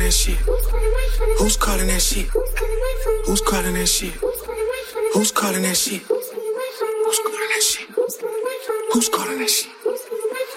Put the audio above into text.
that shit? Who's calling that shit? Who's calling that shit? Who's calling that shit? Who's calling that shit? Who's calling that shit?